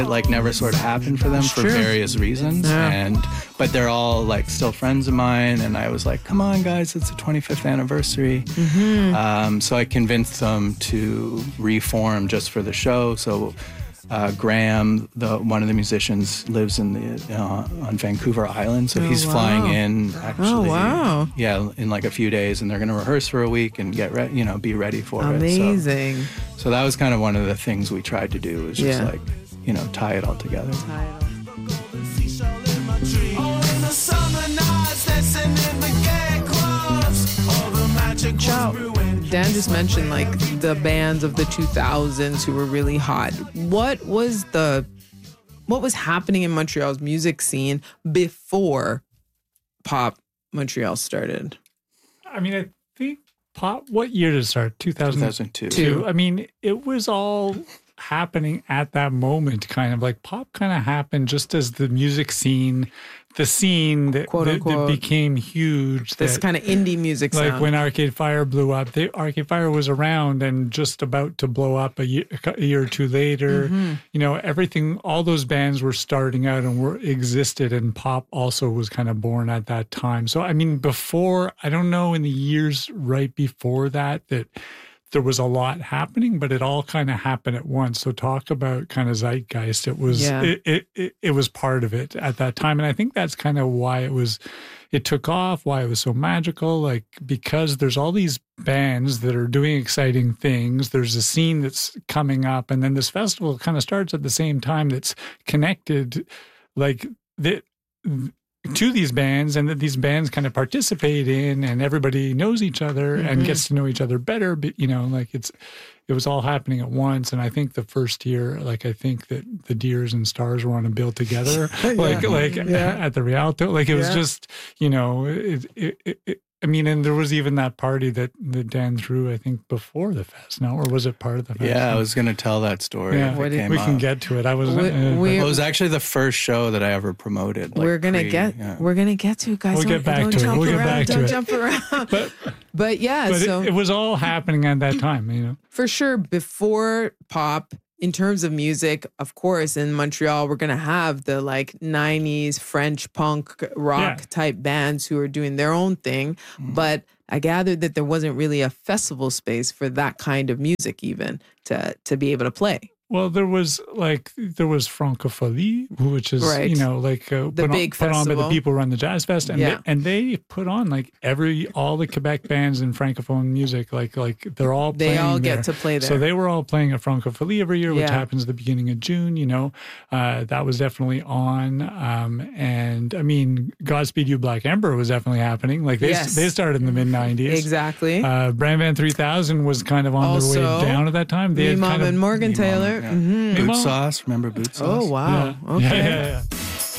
It like never sort of happened for them for various reasons. But they're all like still friends of mine. And I was like, come on, guys, it's the 25th anniversary. So I convinced them to reform just for the show. So Graham, one of the musicians, lives in on Vancouver Island, so he's flying in actually. In like a few days, and they're going to rehearse for a week and get be ready for it. Amazing. So that was kind of one of the things we tried to do, was just like tie it all together. Ciao. Dan just mentioned like the bands of the 2000s who were really hot. What was happening in Montreal's music scene before Pop Montreal started? I mean, I think Pop, what year did it start? 2002. I mean, it was all happening at that moment, kind of like Pop kind of happened just as the music scene, the scene that became huge. This kind of indie music like sound. when Arcade Fire blew up. Arcade Fire was around and just about to blow up a year or two later. Everything, all those bands were starting out and existed, and Pop also was kind of born at that time. So, I mean, I don't know in the years right before that there was a lot happening, but it all kind of happened at once. So talk about kind of zeitgeist. It was it was part of it at that time, and I think that's kind of why it took off, why it was so magical. Like, because there's all these bands that are doing exciting things. There's a scene that's coming up, and then this festival kind of starts at the same time. That's connected, like to these bands, and that these bands kind of participate in, and everybody knows each other and gets to know each other better. But it was all happening at once. And I think the first year, like, I think that the Deers and Stars were on a bill together, at the Rialto. Like, it was just, I mean, and there was even that party that Dan threw, I think, before the fest, no? Or was it part of the fest? Yeah, I was going to tell that story. Yeah, we can get to it. It was actually the first show that I ever promoted. We're going to get to it, guys. We'll get back to it. Don't jump around. But it was all happening at that time, For sure, before Pop, in terms of music, of course, in Montreal, we're going to have the like 90s French punk rock type bands who are doing their own thing. But I gathered that there wasn't really a festival space for that kind of music even to be able to play. Well, there was Francophonie, which is the big put on by the people who run the Jazz Fest, and they put on like all the Quebec bands in Francophone music, like they're all playing. They all there. get to play there. So they were all playing at Francophonie every year, which happens at the beginning of June. That was definitely on, and I mean, Godspeed You Black Emperor was definitely happening. Like they started in the mid '90s. Exactly. Brand Van 3000 was kind of on their way down at that time. They had Mom and Morgan Taylor. Boot Sauce, remember Boot Sauce? Oh, wow. Yeah. Okay. Yeah.